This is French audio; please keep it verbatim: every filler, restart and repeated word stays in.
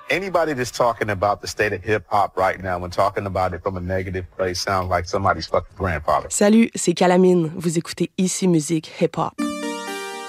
Anybody that's talking about the state of hip-hop right now, when talking about it from a negative place, sounds like somebody's fucking grandfather. Salut, c'est Calamine. Vous écoutez Ici Musique Hip Hop.